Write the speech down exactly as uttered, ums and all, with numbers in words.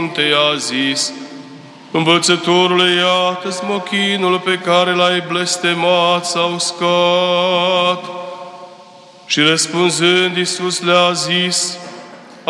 i-a zis: Învățătorule, iată smochinul pe care l-ai blestemat s-a uscat. Și răspunzând, Iisus le-a zis: